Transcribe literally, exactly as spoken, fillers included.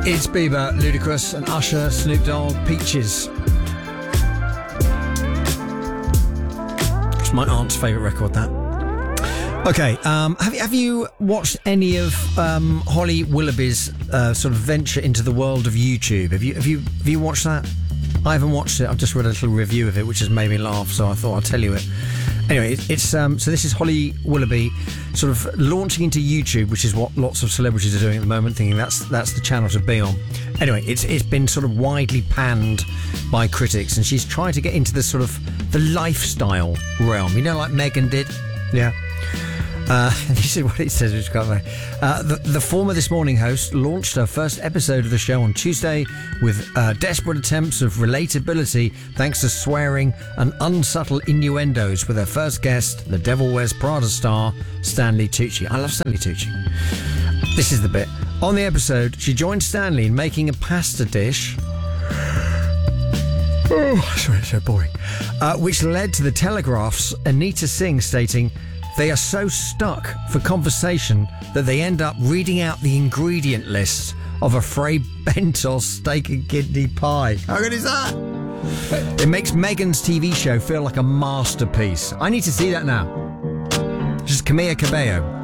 It's Bieber, Ludacris, and Usher, Snoop Dogg, Peaches. It's my aunt's favourite record, that. Okay, um, have, have you watched any of um, Holly Willoughby's uh, sort of venture into the world of YouTube? Have you have you have you watched that? I haven't watched it. I've just read a little review of it, which has made me laugh. So I thought I'd tell you it. Anyway, it, it's um, so this is Holly Willoughby sort of launching into YouTube, which is what lots of celebrities are doing at the moment, thinking that's that's the channel to be on. Anyway, it's it's been sort of widely panned by critics, and she's trying to get into the sort of the lifestyle realm. You know, like Meghan did. Yeah. Uh, this is what it says, which got me. Uh, the, the former This Morning host launched her first episode of the show on Tuesday with uh, desperate attempts of relatability thanks to swearing and unsubtle innuendos with her first guest, The Devil Wears Prada star Stanley Tucci. I love Stanley Tucci. This is the bit. On the episode, she joined Stanley in making a pasta dish. Oh, sorry, it's so boring. Uh, which led to The Telegraph's Anita Singh stating, "They are so stuck for conversation that they end up reading out the ingredient list of a Fray Bentos steak and kidney pie." How good is that? It makes Meghan's T V show feel like a masterpiece. I need to see that now. Just Camilla Cabello.